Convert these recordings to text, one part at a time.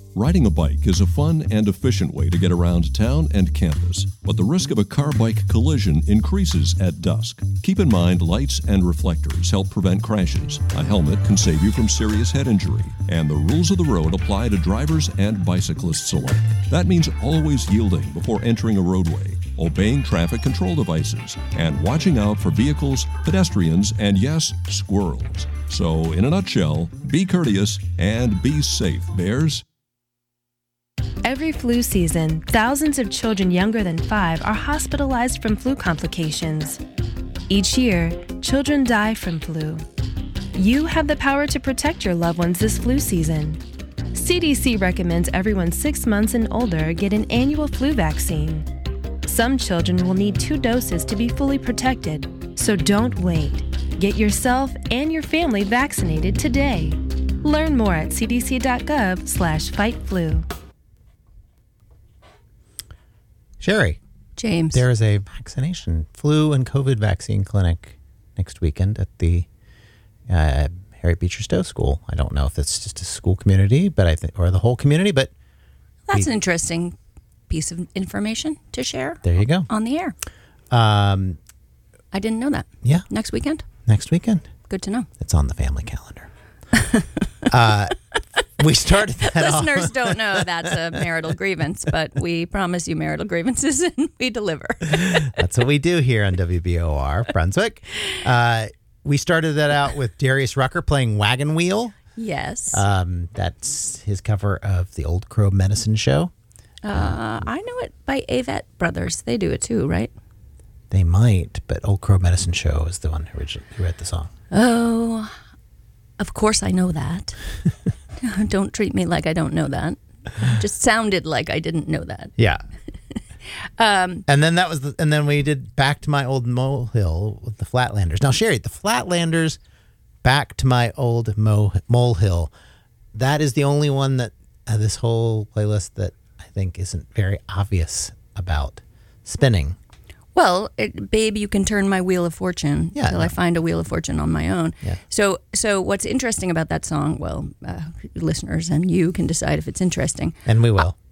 Riding a bike is a fun and efficient way to get around town and campus, but the risk of a car-bike collision increases at dusk. Keep in mind lights and reflectors help prevent crashes. A helmet can save you from serious head injury, and the rules of the road apply to drivers and bicyclists alike. That means always yielding before entering a roadway, obeying traffic control devices, and watching out for vehicles, pedestrians, and yes, squirrels. So, in a nutshell, be courteous and be safe, Bears. Every flu season, thousands of children younger than 5 are hospitalized from flu complications. Each year, children die from flu. You have the power to protect your loved ones this flu season. CDC recommends everyone 6 months and older get an annual flu vaccine. Some children will need 2 doses to be fully protected, so don't wait. Get yourself and your family vaccinated today. Learn more at cdc.gov/fightflu. Sherry. James. There is a vaccination, flu and COVID vaccine clinic next weekend at the Harriet Beecher Stowe School. I don't know if it's just a school community, but I think, or the whole community, but That's an interesting piece of information to share. There you go. On the air. I didn't know that. Yeah. Next weekend? Next weekend. Good to know. It's on the family calendar. We started that off. Listeners don't know that's a marital grievance, but we promise you marital grievances and we deliver. That's what we do here on WBOR Brunswick. We started that out with Darius Rucker playing Wagon Wheel. Yes. That's his cover of the Old Crow Medicine Show. I know it by Avett Brothers. They do it too, right? They might, but Old Crow Medicine Show is the one who wrote the song. Oh, of course I know that. Don't treat me like I don't know that. Just sounded like I didn't know that. Yeah. And then and then we did Back to My Old Molehill with the Flatlanders. Now, Sherry, the Flatlanders, Back to My Old Molehill. That is the only one that this whole playlist that I think isn't very obvious about spinning. Well, babe, you can turn my wheel of fortune until I find a wheel of fortune on my own. Yeah. So what's interesting about that song, well, listeners and you can decide if it's interesting. And we will.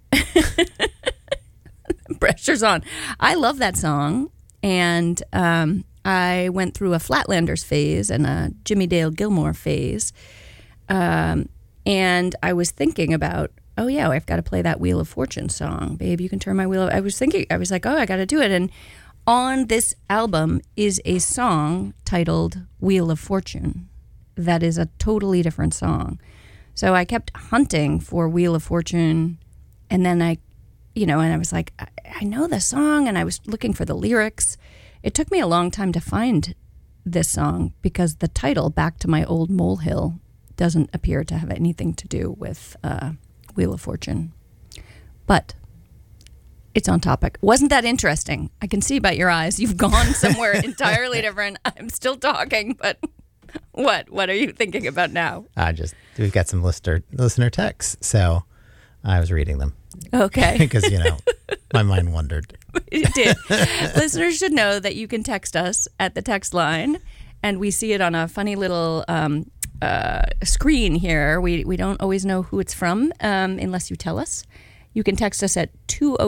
Pressure's on. I love that song, and I went through a Flatlanders phase and a Jimmy Dale Gilmore phase, and I was thinking about, oh yeah, I've got to play that Wheel of Fortune song. Babe, you can turn my wheel. I was like, oh, I got to do it. And on this album is a song titled Wheel of Fortune that is a totally different song. So I kept hunting for Wheel of Fortune, and then I was like, I know the song, and I was looking for the lyrics. It took me a long time to find this song because the title, Back to My Old Molehill, doesn't appear to have anything to do with Wheel of Fortune. But it's on topic. Wasn't that interesting? I can see by your eyes. You've gone somewhere entirely different. I'm still talking, but what are you thinking about now? We've got some listener texts, so I was reading them. Okay. Because, my mind wandered. It did. Listeners should know that you can text us at the text line, and we see it on a funny little screen here. We don't always know who it's from unless you tell us. You can text us at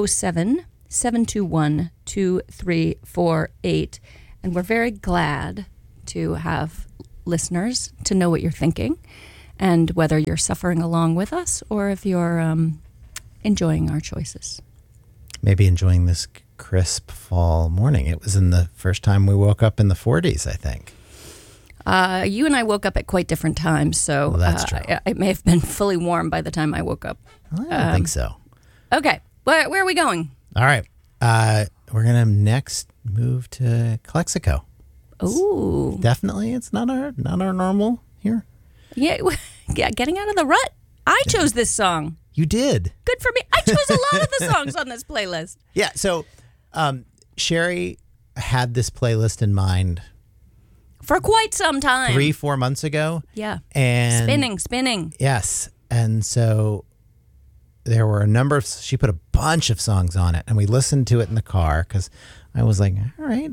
207-721-2348, and we're very glad to have listeners to know what you're thinking and whether you're suffering along with us or if you're enjoying our choices. Maybe enjoying this crisp fall morning. It was in the first time we woke up in the 40s, I think. You and I woke up at quite different times, so well, that's true. It may have been fully warm by the time I woke up. I don't think so. Okay, where are we going? All right, we're gonna next move to Calexico. Ooh, definitely, it's not our normal here. Yeah, getting out of the rut. I chose this song. You did. Good for me. I chose a lot of the songs on this playlist. Yeah. So, Sherry had this playlist in mind for quite some time. 3-4 months ago. Yeah. And spinning. Yes. And so there were she put a bunch of songs on it, and we listened to it in the car because I was like, all right,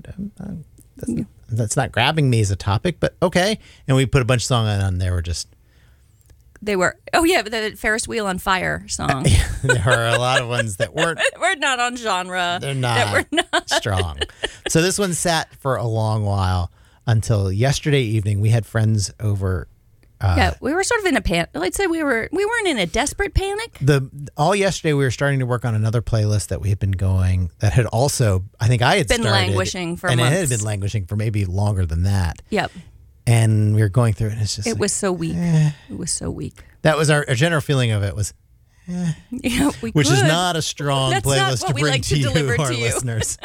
that's not grabbing me as a topic, but okay. And we put a bunch of songs on, and they were just They were. Oh yeah, the Ferris Wheel on Fire song. There are a lot of ones that weren't. We're not on genre. They're not, that we're not strong. So this one sat for a long while until yesterday evening. We had friends over. Yeah, we were sort of in a panic. I'd say we weren't in a desperate panic. All yesterday we were starting to work on another playlist that we had been going that had also, I think I had been started, languishing for and months. it had been languishing for maybe longer than that. Yep. And we were going through it, and it's just it was so weak. It was so weak. That was our general feeling of it was, yeah, which is not a strong playlist to bring like to you, our listeners.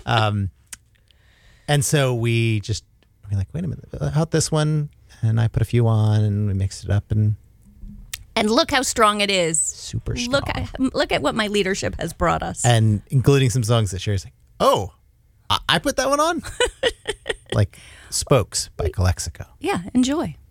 And so we're like, wait a minute, how about this one? And I put a few on, and we mixed it up, and look how strong it is. Super strong. Look at what my leadership has brought us, and including some songs that Sherry's like, oh, I put that one on, like Spokes by Calexico. Yeah, enjoy.